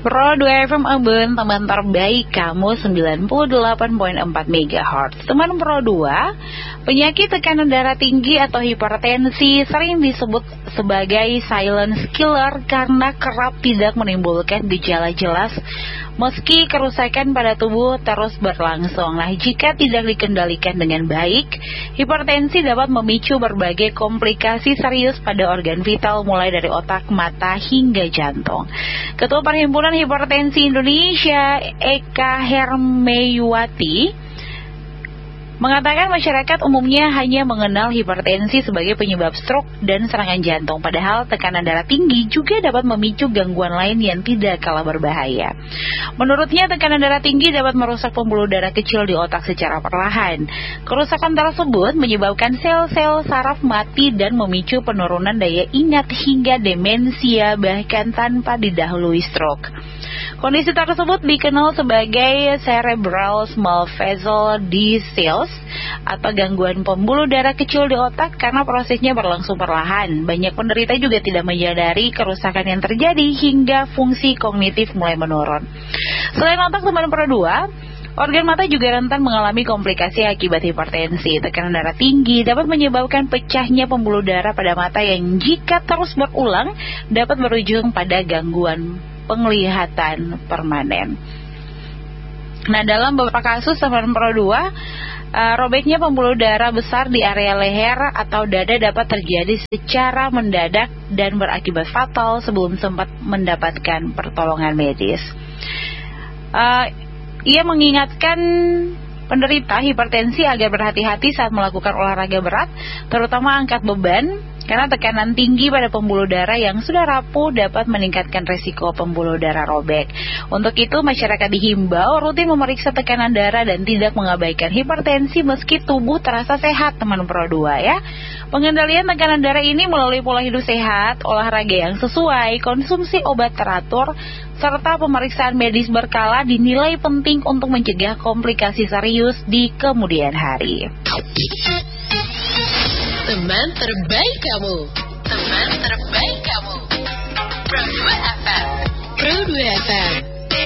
Pro 2 FM Ambon, teman terbaik kamu 98,4 MHz. Teman Pro 2, penyakit tekanan darah tinggi atau hipertensi sering disebut sebagai silent killer karena kerap tidak menimbulkan gejala jelas meski kerusakan pada tubuh terus berlangsung. Nah, jika tidak dikendalikan dengan baik, hipertensi dapat memicu berbagai komplikasi serius pada organ vital mulai dari otak, mata, hingga jantung. Ketua Perhimpunan Hipertensi Indonesia, Eka Hermewati, mengatakan masyarakat umumnya hanya mengenal hipertensi sebagai penyebab stroke dan serangan jantung, padahal tekanan darah tinggi juga dapat memicu gangguan lain yang tidak kalah berbahaya. Menurutnya, tekanan darah tinggi dapat merusak pembuluh darah kecil di otak secara perlahan. Kerusakan tersebut menyebabkan sel-sel saraf mati dan memicu penurunan daya ingat hingga demensia bahkan tanpa didahului stroke. Kondisi tersebut dikenal sebagai cerebral small vessel disease atau gangguan pembuluh darah kecil di otak karena prosesnya berlangsung perlahan. Banyak penderita juga tidak menyadari kerusakan yang terjadi hingga fungsi kognitif mulai menurun. Selain otak, teman Pro 2, organ mata juga rentan mengalami komplikasi akibat hipertensi. Tekanan darah tinggi dapat menyebabkan pecahnya pembuluh darah pada mata yang jika terus berulang dapat berujung pada gangguan penglihatan permanen. Nah, dalam beberapa kasus teman Pro 2, robeknya pembuluh darah besar di area leher atau dada dapat terjadi secara mendadak dan berakibat fatal sebelum sempat mendapatkan pertolongan medis. Ia mengingatkan penderita hipertensi agar berhati-hati saat melakukan olahraga berat, terutama angkat beban, karena tekanan tinggi pada pembuluh darah yang sudah rapuh dapat meningkatkan resiko pembuluh darah robek. Untuk itu, masyarakat dihimbau rutin memeriksa tekanan darah dan tidak mengabaikan hipertensi meski tubuh terasa sehat, teman Pro 2 ya. Pengendalian tekanan darah ini melalui pola hidup sehat, olahraga yang sesuai, konsumsi obat teratur, serta pemeriksaan medis berkala dinilai penting untuk mencegah komplikasi serius di kemudian hari. Teman terbaik kamu. Teman terbaik kamu. Pro 2 FM. Pro 2 FM.